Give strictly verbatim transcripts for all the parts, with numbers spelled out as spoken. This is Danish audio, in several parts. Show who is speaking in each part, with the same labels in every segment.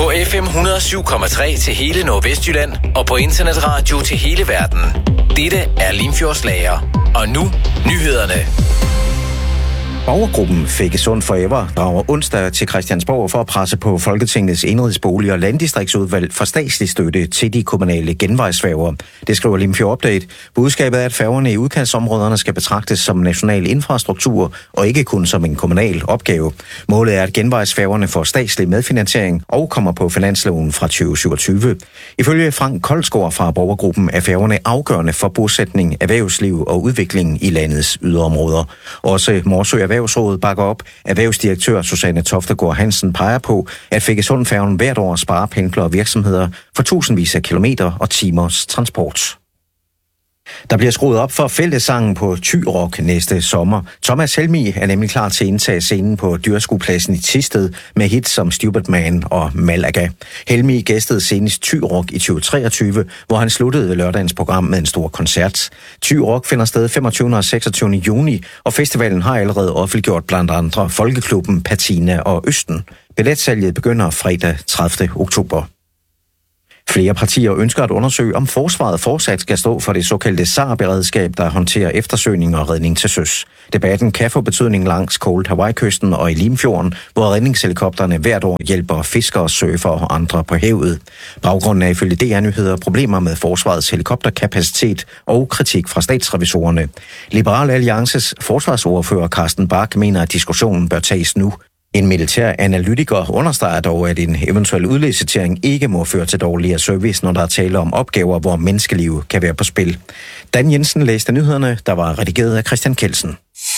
Speaker 1: På F M et hundrede og syv komma tre til hele Nordvestjylland og på internetradio til hele verden. Dette er Limfjordsslager. Og nu nyhederne.
Speaker 2: Borgergruppen Fækkesund Forever drager onsdag til Christiansborg for at presse på Folketingets Indenrigsbolig- og Landdistriktsudvalg for statslig støtte til de kommunale genvejsfærger. Det skriver Limfjord Update. Budskabet er, at færgerne i udkantsområderne skal betragtes som national infrastruktur og ikke kun som en kommunal opgave. Målet er, at genvejsfærgerne får statslig medfinansiering og kommer på finansloven fra tyve syvogtyve. Ifølge Frank Koldsgaard fra Borgergruppen er færgerne afgørende for bosætning, erhvervsliv og udvikling i landets yderområder. Også Morsø Erhvervsrådet bakker op. Erhvervsdirektør Susanne Toftegård Hansen peger på, at Fækkesundfærgen hvert år sparer pendlere og virksomheder for tusindvis af kilometer og timers transport. Der bliver skruet op for fællessangen på Thy Rock næste sommer. Thomas Helmig er nemlig klar til at indtage scenen på Dyreskuepladsen i Thisted med hits som Stupid Man og Malaga. Helmig gæstede senest Thy Rock i tyve treogtyve, hvor han sluttede lørdagens program med en stor koncert. Thy Rock finder sted femogtyvende og seksogtyvende juni, og festivalen har allerede offentliggjort blandt andre Folkeklubben, Patina og Østen. Billetsalget begynder fredag tredivte oktober. Flere partier ønsker at undersøge, om forsvaret fortsat skal stå for det såkaldte S A R-beredskab, der håndterer eftersøgning og redning til søs. Debatten kan få betydning langs Cold Hawaii-kysten og i Limfjorden, hvor redningshelikopterne hvert år hjælper fiskere, surfere og andre på havet. Baggrunden er ifølge D R-nyheder problemer med forsvarets helikopterkapacitet og kritik fra statsrevisorerne. Liberal Alliances forsvarsordfører Carsten Bach mener, at diskussionen bør tages nu. En militær analytiker understreger dog, at en eventuel udlicitering ikke må føre til dårligere service, når der er tale om opgaver, hvor menneskeliv kan være på spil. Dan Jensen læste nyhederne, der var redigeret af Christian Kelsen.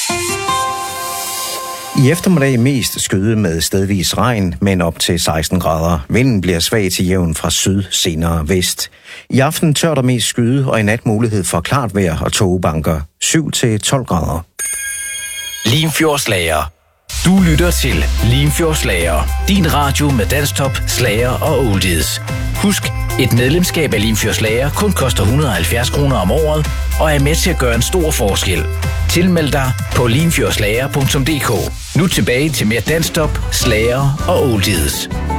Speaker 2: I eftermiddag mest skyde med stedvis regn, men op til seksten grader. Vinden bliver svag til jævn fra syd, senere vest. I aften tør der mest skyde, og i nat mulighed for klart vejr og tågebanker. syv til tolv grader.
Speaker 1: Limfjordsslager. Du lytter til Limfjordsslager. Din radio med dansktop, slager og oldies. Husk, et medlemskab af Limfjordsslager kun koster et hundrede og halvfjerds kroner om året, og er med til at gøre en stor forskel. Tilmeld dig på limfjordslager punktum d k. Nu tilbage til mere dansktop, slager og oldies.